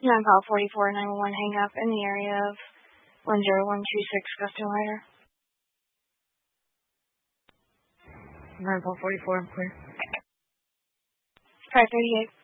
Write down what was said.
9-Call 44 911 hang up in the area of 10126 Guston Rider. 9-Call 44, I'm clear. 538.